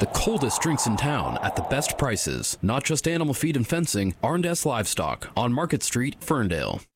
The coldest drinks in town at the best prices. Not just animal feed and fencing, R&S Livestock on Market Street, Ferndale.